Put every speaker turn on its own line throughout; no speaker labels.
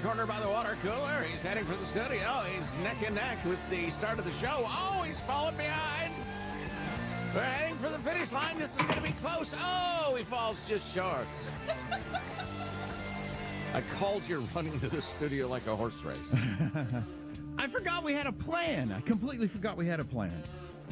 corner by the water cooler. He's heading for the studio. He's neck and neck with the start of the show. Oh, he's falling behind. We're heading for the finish line. This is going to be close. Oh, he falls just short. I called you running to the studio like a horse race.
I forgot we had a plan. I completely forgot we had a plan.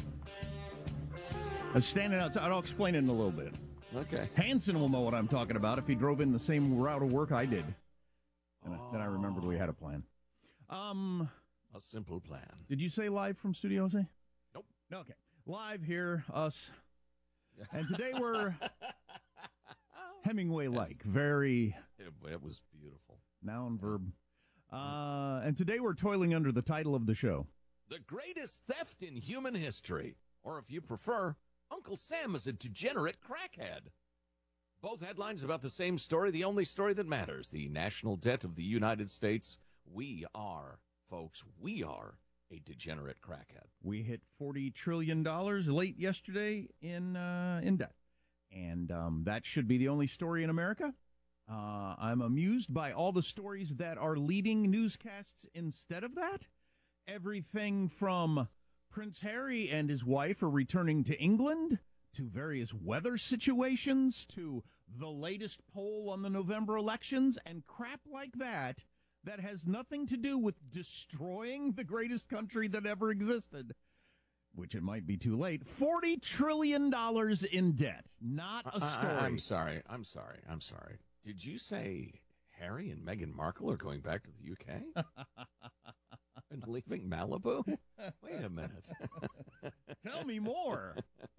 I was standing outside. I'll explain it in a little bit.
Okay.
Hanson will know what I'm talking about if he drove in the same route of work I did. And then I remembered we had a plan.
A simple plan.
Did you say live from Studio Jose?
Nope.
Okay. Live here, us. And today we're Hemingway-like.
Yes.
Very...
It was beautiful.
Noun, verb. And today we're toiling under the title of the show.
The greatest theft in human history. Or if you prefer, Uncle Sam is a degenerate crackhead. Both headlines about the same story, the only story that matters. The national debt of the United States. We are, folks, we are a degenerate crackhead.
We hit $40 trillion late yesterday in debt. And that should be the only story in America. I'm amused by all the stories that are leading newscasts instead of that. Everything from Prince Harry and his wife are returning to England, to various weather situations, to the latest poll on the November elections, and crap like that has nothing to do with destroying the greatest country that ever existed, which it might be too late. $40 trillion in debt, not a story.
I'm sorry. Did you say Harry and Meghan Markle are going back to the UK? And leaving Malibu? Wait a minute.
Tell me more.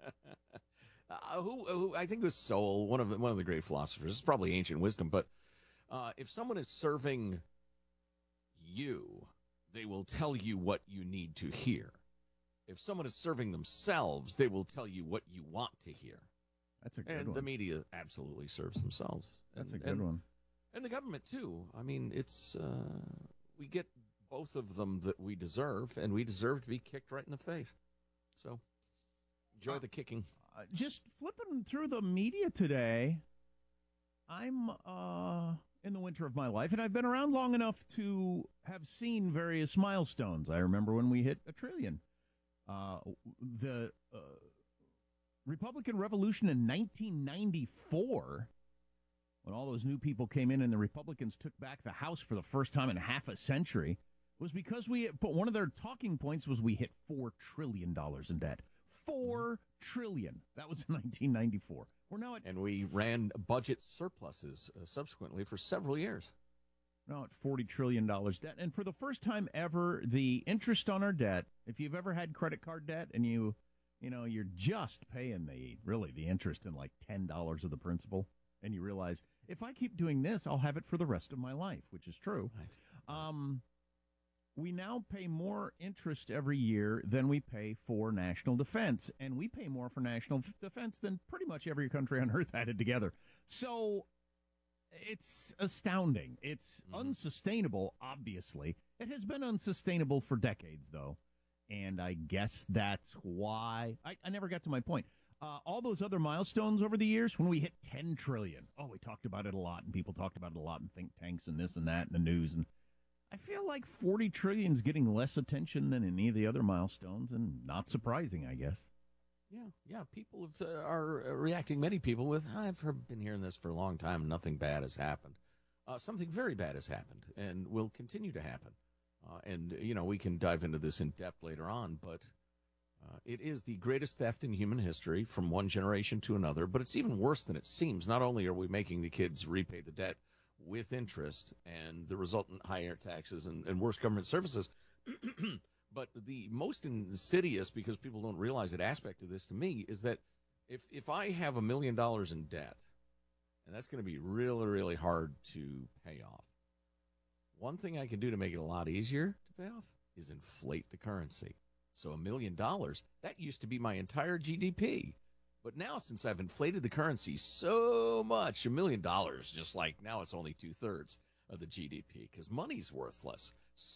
Who I think it was Sol, one of the great philosophers. It's probably ancient wisdom, but if someone is serving you, they will tell you what you need to hear. If someone is serving themselves, they will tell you what you want to hear.
That's a good one.
And the media absolutely serves themselves.
That's a good one.
And the government, too. I mean, it's we get both of them that we deserve, and we deserve to be kicked right in the face. So enjoy the kicking.
Just flipping through the media today, I'm in the winter of my life, and I've been around long enough to have seen various milestones. I remember when we hit $1 trillion. The Republican Revolution in 1994, when all those new people came in and the Republicans took back the House for the first time in half a century, was because one of their talking points was we hit $4 trillion in debt. $4 trillion. That was in 1994. We're now at...
And we ran budget surpluses subsequently for several years.
Now at $40 trillion debt. And for the first time ever, the interest on our debt, if you've ever had credit card debt and you're just paying the interest in like $10 of the principal, and you realize, if I keep doing this, I'll have it for the rest of my life, which is true. Right. We now pay more interest every year than we pay for national defense, and we pay more for national defense than pretty much every country on earth added together. So it's astounding. It's unsustainable, obviously. It has been unsustainable for decades, though, and I guess that's why I never got to my point. All those other milestones over the years, when we hit $10 trillion, we talked about it a lot, and people talked about it a lot in think tanks and this and that in the news, and I feel like $40 trillion is getting less attention than any of the other milestones, and not surprising, I guess.
Yeah. People are reacting. Many people with, I've been hearing this for a long time. Nothing bad has happened. Something very bad has happened, and will continue to happen. And we can dive into this in depth later on, but it is the greatest theft in human history from one generation to another. But it's even worse than it seems. Not only are we making the kids repay the debt with interest and the resultant higher taxes and worse government services. But the most insidious, because people don't realize it, aspect of this to me is that if I have $1 million in debt, and that's going to be really, really hard to pay off, one thing I can do to make it a lot easier to pay off is inflate the currency. So $1 million, that used to be my entire GDP. But now, since I've inflated the currency so much, $1 million, just like now it's only 2/3 of the GDP because money's worthless.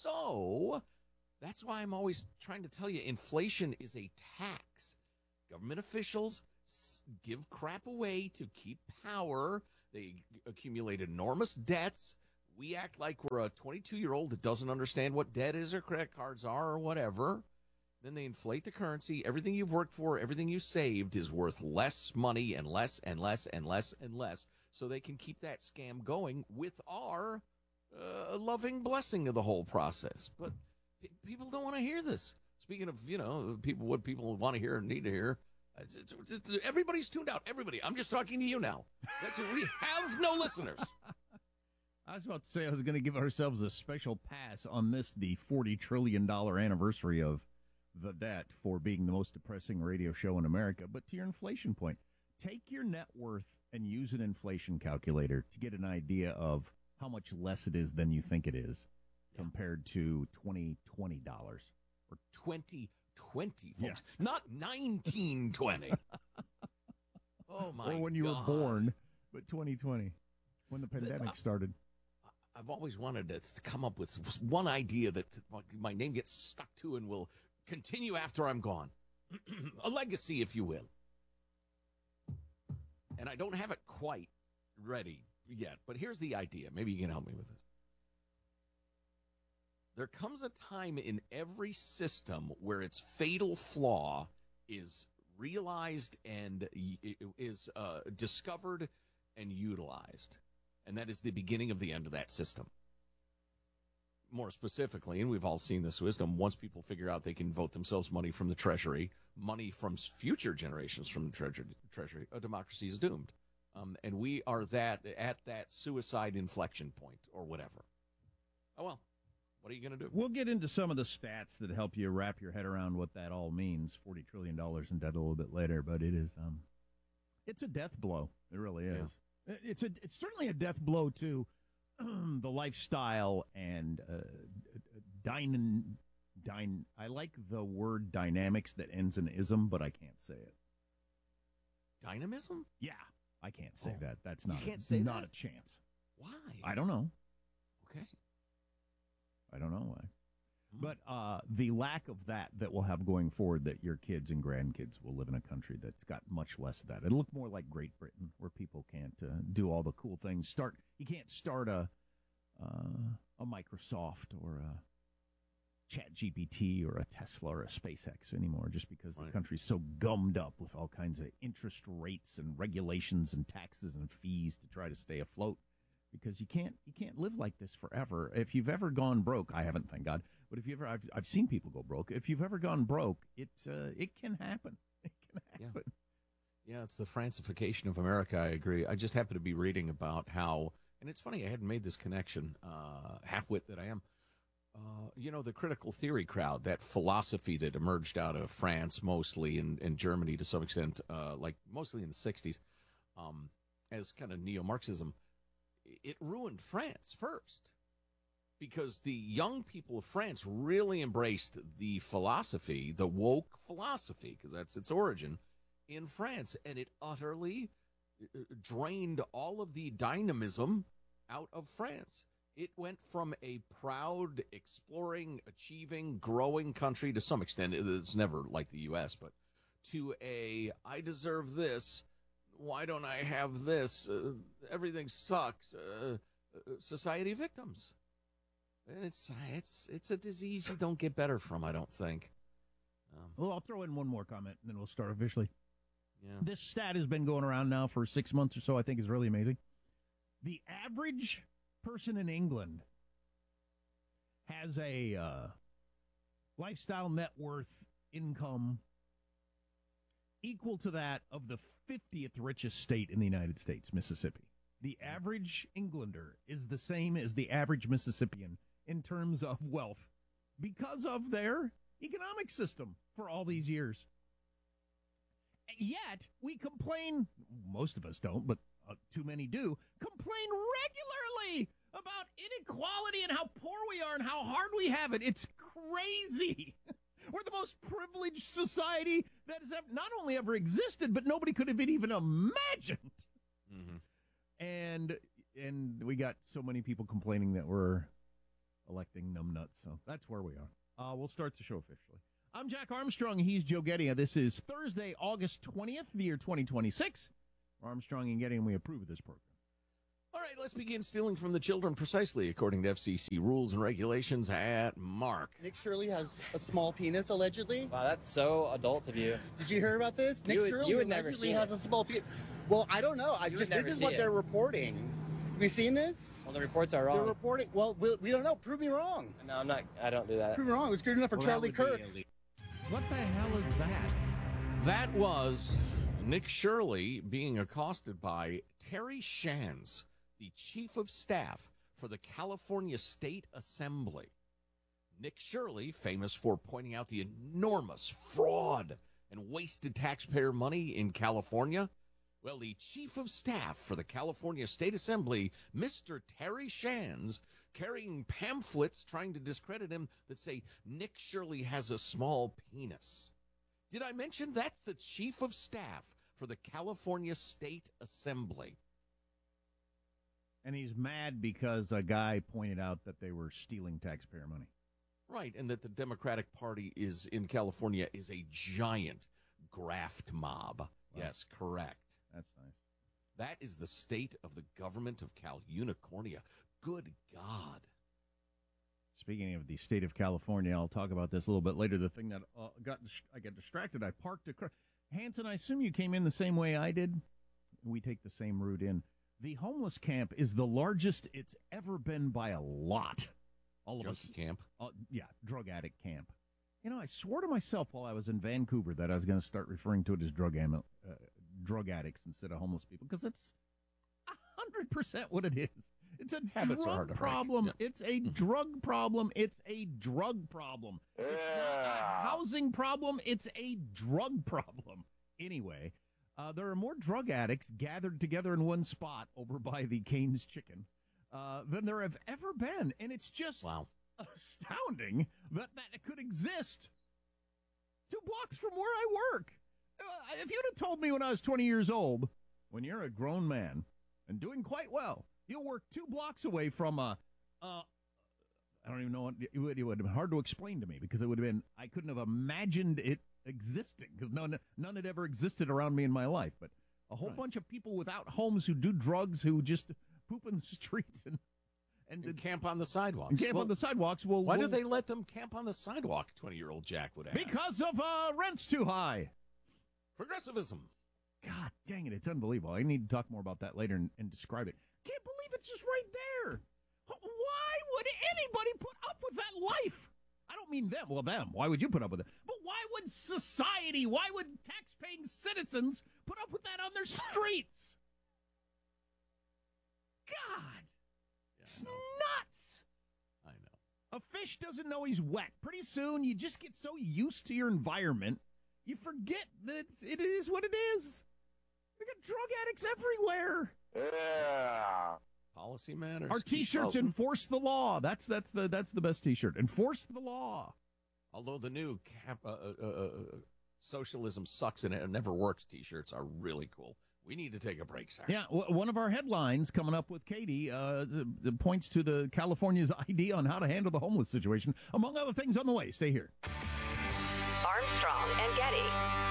So that's why I'm always trying to tell you inflation is a tax. Government officials give crap away to keep power. They accumulate enormous debts We act like we're a 22-year-old that doesn't understand what debt is or credit cards are or whatever. Then they inflate the currency. Everything you've worked for, everything you saved is worth less money and less and less and less and less. So they can keep that scam going with our loving blessing of the whole process. But people don't want to hear this. Speaking of, what people want to hear and need to hear, everybody's tuned out. Everybody. I'm just talking to you now. We have no listeners.
I was about to say I was going to give ourselves a special pass on this, the $40 trillion anniversary of the debt, for being the most depressing radio show in America. But to your inflation point, take your net worth and use an inflation calculator to get an idea of how much less it is than you think it is compared to $2020.
Or 2020, folks. Not 1920. Oh, my God.
Or when you were born, but 2020, when the pandemic started.
I've always wanted to come up with one idea that my name gets stuck to and will continue after I'm gone. A legacy, if you will. And I don't have it quite ready yet, but here's the idea. Maybe you can help me with this. There comes a time in every system where its fatal flaw is realized and is discovered and utilized. And that is the beginning of the end of that system. More specifically, and we've all seen this wisdom, once people figure out they can vote themselves money from the Treasury, money from future generations from the Treasury, a democracy is doomed. And we are at that suicide inflection point or whatever. Oh, well, what are you going to do?
We'll get into some of the stats that help you wrap your head around what that all means. $40 trillion in debt a little bit later, but it is it's a death blow. It really is. Yeah. It's certainly a death blow to the lifestyle and I like the word dynamics that ends in ism, but I can't say it.
Dynamism?
Yeah, I can't say that. That's not.
You can't say
not
that?
A chance.
Why?
I don't know.
Okay.
I don't know why. But the lack of that we'll have going forward, that your kids and grandkids will live in a country that's got much less of that. It'll look more like Great Britain, where people can't do all the cool things. You can't start a Microsoft or a ChatGPT or a Tesla or a SpaceX anymore, just because the country's so gummed up with all kinds of interest rates and regulations and taxes and fees to try to stay afloat. Because you can't live like this forever. If you've ever gone broke, I haven't, thank God. But if you ever, I've seen people go broke. If you've ever gone broke, it can happen. It can happen.
Yeah, it's the Francification of America. I agree. I just happened to be reading about how, and it's funny, I hadn't made this connection, half-wit that I am. The critical theory crowd, that philosophy that emerged out of France mostly and Germany to some extent, like mostly in the 60s, as kind of neo-Marxism, it ruined France first. Because the young people of France really embraced the philosophy, the woke philosophy, because that's its origin, in France. And it utterly drained all of the dynamism out of France. It went from a proud, exploring, achieving, growing country to some extent. It's never like the U.S., but to I deserve this. Why don't I have this? Everything sucks. Society victims. And it's a disease you don't get better from, I don't think.
Well, I'll throw in one more comment, and then we'll start officially.
Yeah.
This stat has been going around now for 6 months or so. I think is really amazing. The average person in England has a lifestyle net worth income equal to that of the 50th richest state in the United States, Mississippi. The average Englander is the same as the average Mississippian in terms of wealth because of their economic system for all these years. Yet, we complain, most of us don't, but too many do, complain regularly about inequality and how poor we are and how hard we have it. It's crazy. We're the most privileged society that has not only ever existed, but nobody could have even imagined. Mm-hmm. And we got so many people complaining that we're electing numbnuts. So that's where we are. We'll start the show officially. I'm Jack Armstrong. He's Joe Getty. This is Thursday, August 20th, the year 2026. Armstrong and Getty, and we approve of this program.
All right, let's begin stealing from the children precisely according to FCC rules and regulations at Mark.
Nick Shirley has a small penis, allegedly.
Wow, that's so adult of you.
Did you hear about this? Nick Shirley
you would never
allegedly
see
has
it.
a small penis. Well, I don't know. This
never
is
see
what
it.
they're reporting. Have you seen this?
Well, the reports are
They're
wrong.
reporting. Well, we don't know. Prove me wrong.
No, I'm not. I don't do that.
Prove me wrong. It was good enough for Charlie Kirk.
What the hell is that?
That was Nick Shirley being accosted by Terry Shands, the chief of staff for the California State Assembly. Nick Shirley, famous for pointing out the enormous fraud and wasted taxpayer money in California. Well, the chief of staff for the California State Assembly, Mr. Terry Shands, carrying pamphlets trying to discredit him that say Nick Shirley has a small penis. Did I mention that's the chief of staff for the California State Assembly?
And he's mad because a guy pointed out that they were stealing taxpayer money.
Right, and that the Democratic Party in California is a giant graft mob. Wow. Yes, correct.
That's nice.
That is the state of the government of Cal Unicornia. Good God.
Speaking of the state of California, I'll talk about this a little bit later. The thing that I got distracted. I parked a car. Hanson, I assume you came in the same way I did. We take the same route in. The homeless camp is the largest it's ever been by a lot. All of us
camp.
Yeah, drug addict camp. You know, I swore to myself while I was in Vancouver that I was going to start referring to it as drug addicts instead of homeless people, because it's 100% what it is. It's a drug problem. Yeah. It's a drug problem. It's a drug problem. Yeah. It's not a housing problem. It's a drug problem. Anyway, there are more drug addicts gathered together in one spot over by the Cane's Chicken than there have ever been. And it's just astounding that it could exist 2 blocks from where I work. If you'd have told me when I was 20 years old, when you're a grown man and doing quite well, you'll work 2 blocks away from I don't even know what it would have been hard to explain to me, because it would have been, I couldn't have imagined it existing, because none had ever existed around me in my life. But a whole bunch of people without homes who do drugs, who just poop in the streets and
camp on the sidewalks.
On the sidewalks.
Why do they let them camp on the sidewalk? 20-year-old Jack would ask.
Because of rent's too high.
Progressivism.
God dang it, it's unbelievable. I need to talk more about that later and describe it. Can't believe it's just right there. Why would anybody put up with that life? I don't mean them. Well, them. Why would you put up with it? But why would society, why would tax-paying citizens put up with that on their streets? God. Yeah, it's nuts.
I know.
A fish doesn't know he's wet. Pretty soon, you just get so used to your environment, you forget that it is what it is. We got drug addicts everywhere.
Yeah. Policy matters.
Our T-shirts enforce the law. That's the best T-shirt. Enforce the law.
Although the new socialism sucks and it never works T-shirts are really cool. We need to take a break, sir.
Yeah, one of our headlines coming up with Katie points to the California's idea on how to handle the homeless situation, among other things on the way. Stay here.
Armstrong and Getty.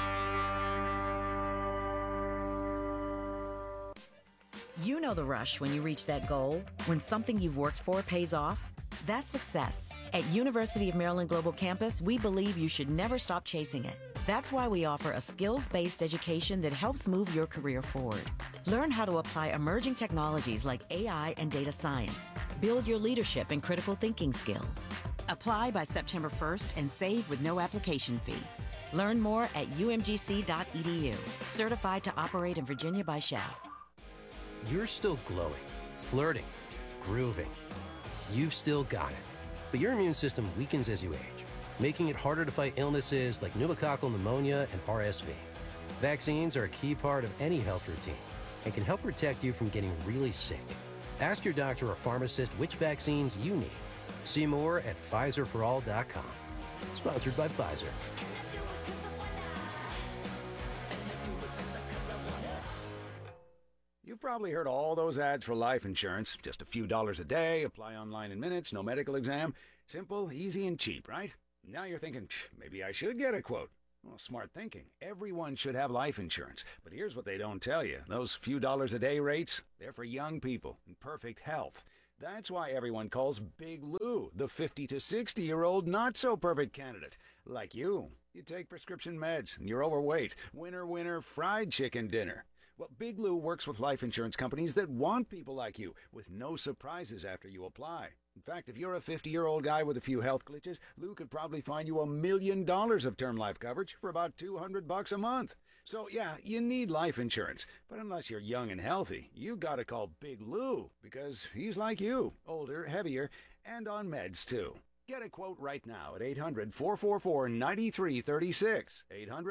You know the rush when you reach that goal, when something you've worked for pays off. That's success. At University of Maryland Global Campus, we believe you should never stop chasing it. That's why we offer a skills-based education that helps move your career forward. Learn how to apply emerging technologies like AI and data science. Build your leadership and critical thinking skills. Apply by September 1st and save with no application fee. Learn more at umgc.edu. Certified to operate in Virginia by Chef.
You're still glowing, flirting, grooving. You've still got it. But your immune system weakens as you age, making it harder to fight illnesses like pneumococcal pneumonia and RSV. Vaccines are a key part of any health routine and can help protect you from getting really sick. Ask your doctor or pharmacist which vaccines you need. See more at PfizerForAll.com. Sponsored by Pfizer.
You've probably heard all those ads for life insurance. Just a few dollars a day, apply online in minutes, no medical exam. Simple, easy, and cheap, right? Now you're thinking, maybe I should get a quote. Well, smart thinking. Everyone should have life insurance. But here's what they don't tell you. Those few dollars a day rates, they're for young people in perfect health. That's why everyone calls Big Lou the 50 to 60-year-old not-so-perfect candidate. Like you. You take prescription meds, and you're overweight. Winner, winner, fried chicken dinner. Well, Big Lou works with life insurance companies that want people like you, with no surprises after you apply. In fact, if you're a 50-year-old guy with a few health glitches, Lou could probably find you $1 million of term life coverage for about $200 a month. So, yeah, you need life insurance. But unless you're young and healthy, you gotta call Big Lou, because he's like you, older, heavier, and on meds, too. Get a quote right now at 800-444-9336,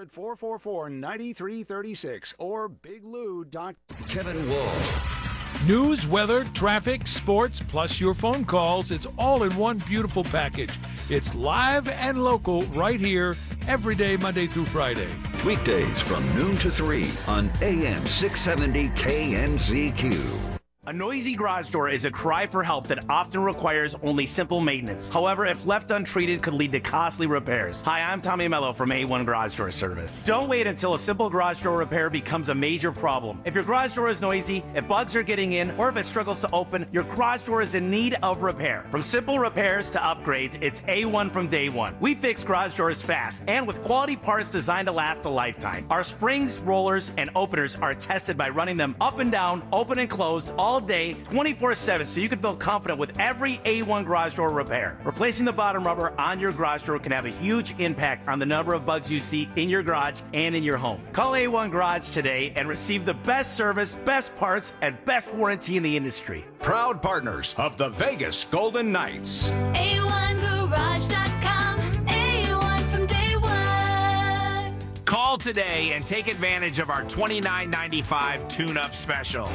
800-444-9336, or biglou.com.
Kevin Wall.
News, weather, traffic, sports, plus your phone calls. It's all in one beautiful package. It's live and local right here every day, Monday through Friday.
Weekdays from noon to 3 on AM 670 KMZQ.
A noisy garage door is a cry for help that often requires only simple maintenance. However, if left untreated, could lead to costly repairs. Hi, I'm Tommy Mello from A1 Garage Door Service. Don't wait until a simple garage door repair becomes a major problem. If your garage door is noisy, if bugs are getting in, or if it struggles to open, your garage door is in need of repair. From simple repairs to upgrades, it's A1 from day one. We fix garage doors fast and with quality parts designed to last a lifetime. Our springs, rollers, and openers are tested by running them up and down, open and closed, all day, 24/7, so you can feel confident with every A1 garage door repair. Replacing the bottom rubber on your garage door can have a huge impact on the number of bugs you see in your garage and in your home. Call A1 Garage today and receive the best service, best parts, and best warranty in the industry.
Proud partners of the Vegas Golden Knights.
A1Garage.com. A1 from day one.
Call today and take advantage of our $29.95 tune-up special.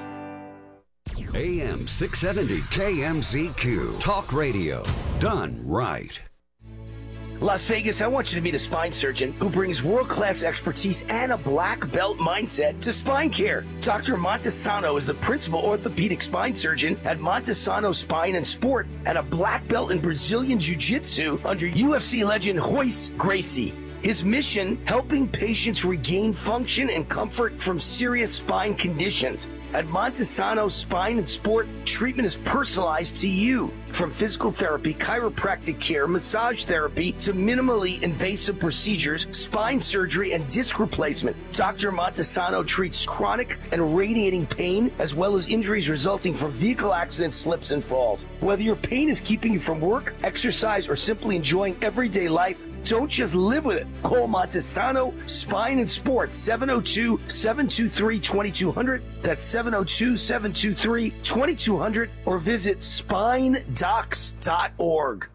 AM 670 KMZQ. Talk radio. Done right.
Las Vegas, I want you to meet a spine surgeon who brings world-class expertise and a black belt mindset to spine care. Dr. Montesano is the principal orthopedic spine surgeon at Montesano Spine and Sport and a black belt in Brazilian Jiu-Jitsu under UFC legend Royce Gracie. His mission, helping patients regain function and comfort from serious spine conditions. At Montesano Spine and Sport, treatment is personalized to you. From physical therapy, chiropractic care, massage therapy, to minimally invasive procedures, spine surgery, and disc replacement. Dr. Montesano treats chronic and radiating pain, as well as injuries resulting from vehicle accidents, slips, and falls. Whether your pain is keeping you from work, exercise, or simply enjoying everyday life, don't just live with it. Call Montesano Spine and Sports, 702-723-2200. That's 702-723-2200. Or visit spinedocs.org.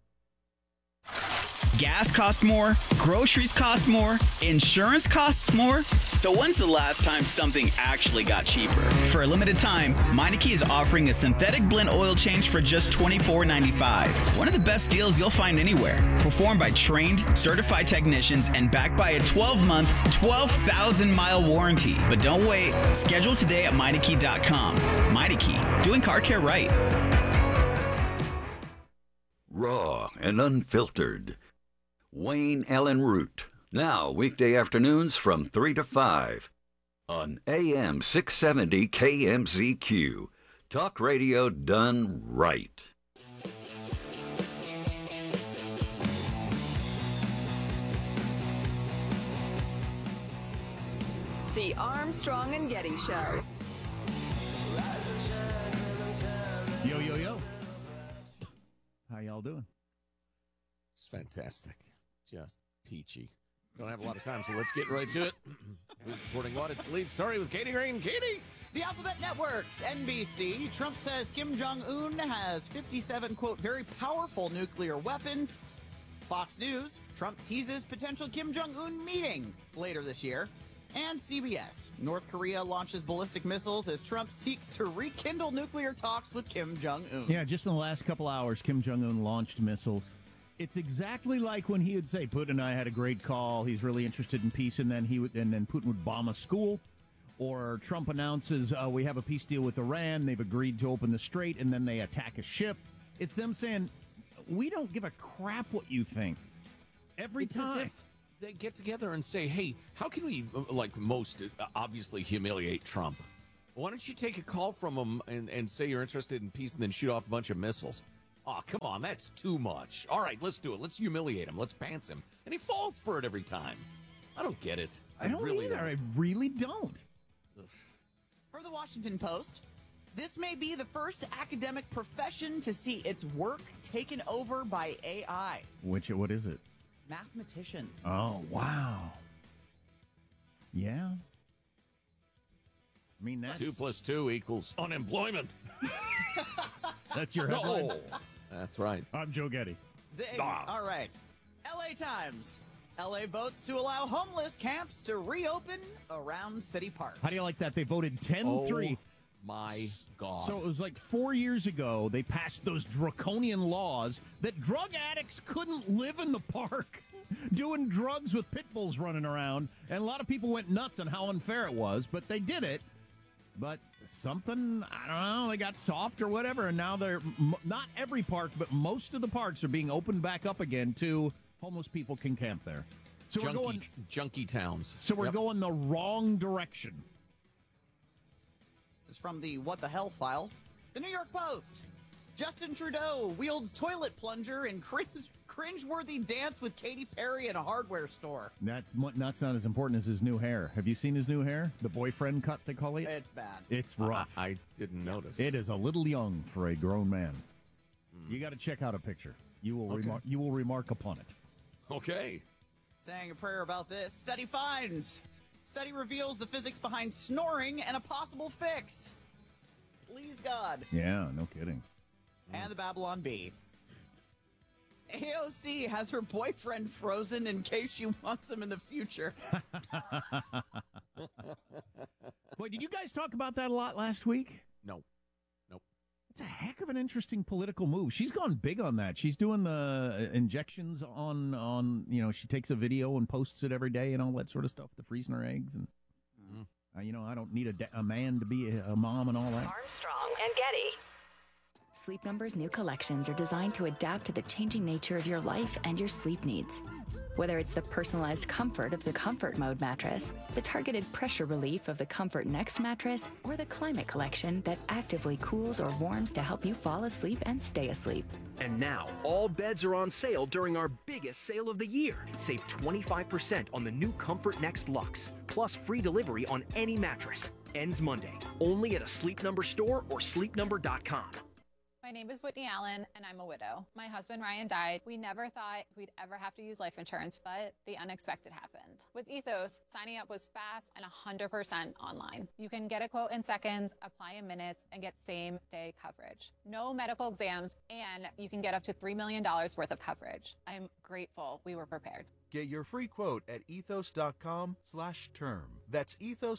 Gas costs more, groceries cost more, insurance costs more. So when's the last time something actually got cheaper? For a limited time, Meineke is offering a synthetic blend oil change for just $24.95. One of the best deals you'll find anywhere. Performed by trained, certified technicians and backed by a 12-month, 12,000-mile warranty. But don't wait. Schedule today at Meineke.com. Meineke, doing car care right.
Raw and unfiltered. Wayne Allen Root. Now, weekday afternoons from 3 to 5 on AM 670 KMZQ. Talk radio done right.
The Armstrong and Getty Show.
Yo, yo, yo. How y'all doing?
It's fantastic. Just peachy. Don't have a lot of time, so let's get right to it. Who's reporting what? It's the lead story with Katie Green. Katie!
The Alphabet Networks, NBC. Trump says Kim Jong-un has 57, quote, very powerful nuclear weapons. Fox News. Trump teases potential Kim Jong-un meeting later this year. And CBS. North Korea launches ballistic missiles as Trump seeks to rekindle nuclear talks with Kim Jong-un.
Yeah, just in the last couple hours, Kim Jong-un launched missiles. It's exactly like when he would say, Putin and I had a great call. He's really interested in peace, and then Putin would bomb a school. Or Trump announces, we have a peace deal with Iran. They've agreed to open the strait, and then they attack a ship. It's them saying, we don't give a crap what you think. Every time.
they get together and say, hey, how can we, like most, obviously humiliate Trump? Why don't you take a call from him and say you're interested in peace and then shoot off a bunch of missiles? Oh, come on, that's too much. All right, let's do it. Let's humiliate him. Let's pants him. And he falls for it every time. I don't get it.
I don't either. I really don't.
For the Washington Post, this may be the first academic profession to see its work taken over by AI.
What is it?
Mathematicians.
Oh, wow. Yeah. I mean, that's...
2 + 2 = unemployment.
That's your headline?
No. That's right.
I'm Joe Getty.
Zing. All right. LA Times. LA votes to allow homeless camps to reopen around city parks.
How do you like that? They voted 10-3.
Oh, my God.
So it was like 4 years ago, they passed those draconian laws that drug addicts couldn't live in the park doing drugs with pit bulls running around. And a lot of people went nuts on how unfair it was, but they did it. But something, I don't know, they got soft or whatever, and now they're, not every park, but most of the parks are being opened back up again to homeless people can camp there. So we're going
junkie towns.
So we're going the wrong direction.
This is from the What the Hell file. The New York Post. Justin Trudeau wields toilet plunger in cringeworthy dance with Katy Perry in a hardware store.
That's not as important as his new hair. Have you seen his new hair? The boyfriend cut, they call it?
It's bad.
It's rough.
I didn't notice.
It is a little young for a grown man. You got to check out a picture. You will remark upon it.
Okay.
Saying a prayer about this. Study finds. Study reveals the physics behind snoring and a possible fix. Please God.
Yeah, no kidding.
And the Babylon Bee. AOC has her boyfriend frozen in case she wants him in the future.
Boy, did you guys talk about that a lot last week?
No. Nope.
It's a heck of an interesting political move. She's gone big on that. She's doing the injections on she takes a video and posts it every day and all that sort of stuff, the freezing her eggs. And, I don't need a man to be a mom and all that.
Armstrong and Getty.
Sleep Number's new collections are designed to adapt to the changing nature of your life and your sleep needs. Whether it's the personalized comfort of the Comfort Mode mattress, the targeted pressure relief of the Comfort Next mattress, or the Climate Collection that actively cools or warms to help you fall asleep and stay asleep.
And now, all beds are on sale during our biggest sale of the year. Save 25% on the new Comfort Next Luxe, plus free delivery on any mattress. Ends Monday, only at a Sleep Number store or sleepnumber.com.
My name is Whitney Allen, and I'm a widow. My husband, Ryan, died. We never thought we'd ever have to use life insurance, but the unexpected happened. With Ethos, signing up was fast and 100% online. You can get a quote in seconds, apply in minutes, and get same-day coverage. No medical exams, and you can get up to $3 million worth of coverage. I'm grateful we were prepared.
Get your free quote at ethos.com/term. That's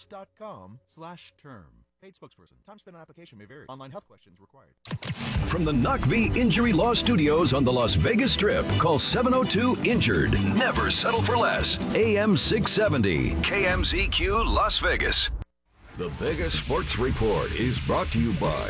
ethos.com/term. Paid spokesperson. Time spent on application may vary. Online health questions required.
From the NACV Injury Law Studios on the Las Vegas Strip, call 702-INJURED. Never settle for less. AM 670, KMZQ Las Vegas. The Vegas Sports Report is brought to you by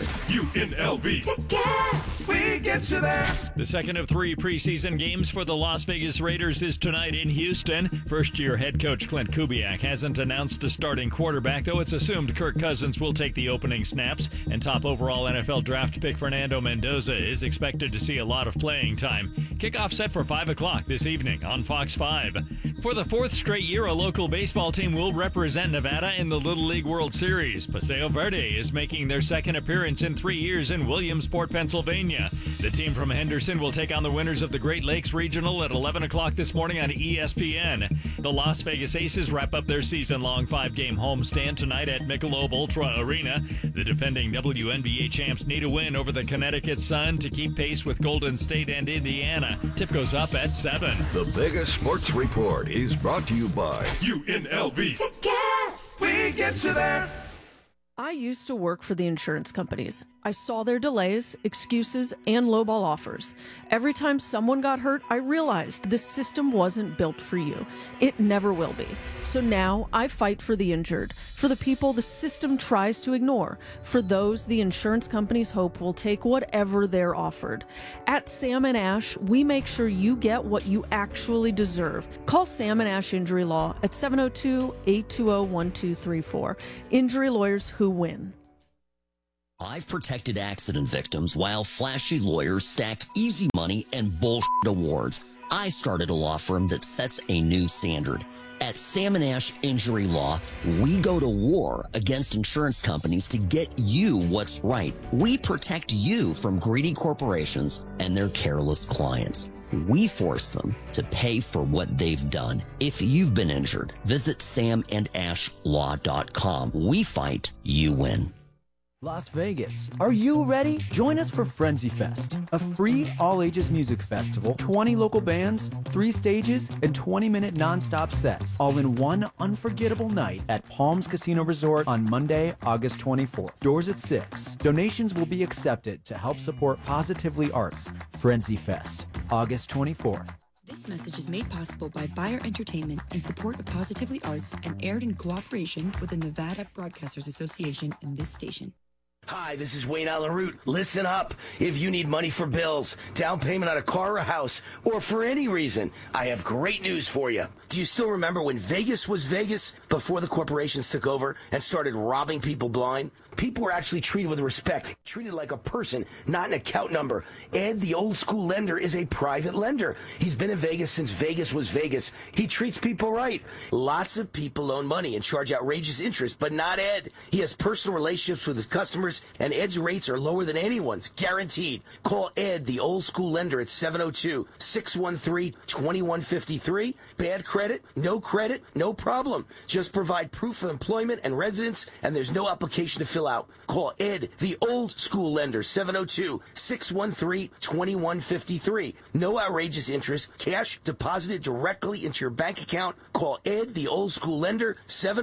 UNLV.
Tickets!
We get you there. The second of 3 preseason games for the Las Vegas Raiders is tonight in Houston. First-year head coach Clint Kubiak hasn't announced a starting quarterback, though it's assumed Kirk Cousins will take the opening snaps, and top overall NFL draft pick Fernando Mendoza is expected to see a lot of playing time. Kickoff set for 5 o'clock this evening on Fox 5. For the 4th straight year, a local baseball team will represent Nevada in the Little League World Series. Paseo Verde is making their second appearance in 3 years in Williamsport, Pennsylvania. The team from Henderson will take on the winners of the Great Lakes Regional at 11 o'clock this morning on ESPN. The Las Vegas Aces wrap up their season-long 5-game homestand tonight at Michelob Ultra Arena. The defending WNBA champs need a win over the Connecticut Sun to keep pace with Golden State and Indiana. Tip goes up at 7.
The Vegas Sports Report is brought to you by
UNLV.
Tickets!
We get you there.
I used to work for the insurance companies. I saw their delays, excuses, and lowball offers. Every time someone got hurt, I realized this system wasn't built for you. It never will be. So now I fight for the injured, for the people the system tries to ignore, for those the insurance companies hope will take whatever they're offered. At Sam & Ash, we make sure you get what you actually deserve. Call Sam & Ash Injury Law at 702-820-1234. Injury lawyers who win.
I've protected accident victims while flashy lawyers stack easy money and bullshit awards. I started a law firm that sets a new standard. At Sam & Ash Injury Law, we go to war against insurance companies to get you what's right. We protect you from greedy corporations and their careless clients. We force them to pay for what they've done. If you've been injured, visit samandashlaw.com. We fight, you win.
Las Vegas. Are you ready? Join us for Frenzy Fest, a free all-ages music festival, 20 local bands, 3 stages, and 20-minute non-stop sets, all in one unforgettable night at Palms Casino Resort on Monday, August 24th. Doors at 6. Donations will be accepted to help support Positively Arts. Frenzy Fest, August 24th.
This message is made possible by Bayer Entertainment in support of Positively Arts and aired in cooperation with the Nevada Broadcasters Association and this station.
Hi, this is Wayne Allen Root. Listen up. If you need money for bills, down payment on a car or a house, or for any reason, I have great news for you. Do you still remember when Vegas was Vegas before the corporations took over and started robbing people blind? People were actually treated with respect, treated like a person, not an account number. Ed, the old school lender, is a private lender. He's been in Vegas since Vegas was Vegas. He treats people right. Lots of people loan money and charge outrageous interest, but not Ed. He has personal relationships with his customers, and Ed's rates are lower than anyone's, guaranteed. Call Ed, the old school lender, at 702-613-2153. Bad credit, no problem. Just provide proof of employment and residence, and there's no application to fill out. Call Ed, the old school lender, 702-613-2153. No outrageous interest, cash deposited directly into your bank account. Call Ed, the old school lender,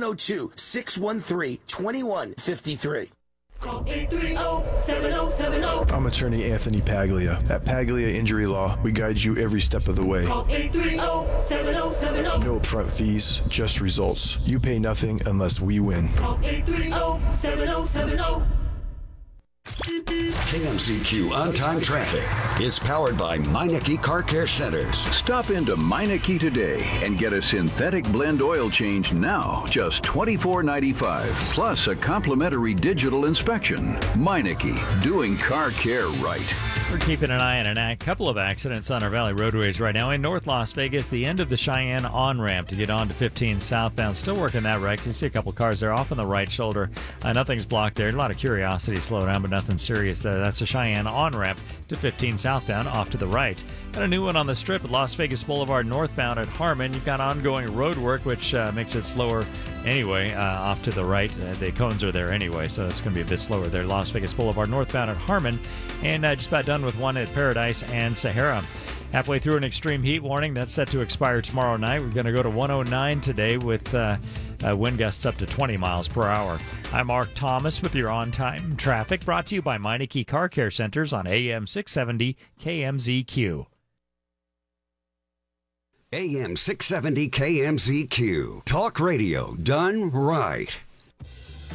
702-613-2153.
Call 830-7070.
I'm attorney Anthony Paglia. At Paglia Injury Law, we guide you every step of the way.
Call 830-7070.
No upfront fees, just results. You pay nothing unless we win.
Call 830-7070.
KMZQ On-Time Traffic is powered by Meineke Car Care Centers.
Stop into Meineke today and get a synthetic blend oil change now, just $24.95, plus a complimentary digital inspection. Meineke, doing car care right.
We're keeping an eye on a couple of accidents on our valley roadways right now. In North Las Vegas, the end of the Cheyenne on-ramp to get on to 15 southbound. Still working that right. You see a couple cars there off on the right shoulder. Nothing's blocked there. A lot of curiosity slow down, but nothing serious there. That's the Cheyenne on-ramp to 15 southbound off to the right. Got a new one on the strip at Las Vegas Boulevard northbound at Harmon. You've got ongoing road work, which makes it slower anyway off to the right. The cones are there anyway, so it's going to be a bit slower there. Las Vegas Boulevard northbound at Harmon. And just about done with one at Paradise and Sahara. Halfway through an extreme heat warning that's set to expire tomorrow night. We're going to go to 109 today with wind gusts up to 20 miles per hour. I'm Mark Thomas with your on-time traffic, brought to you by Meineke Car Care Centers on AM 670 KMZQ.
AM 670 KMZQ. Talk radio done right.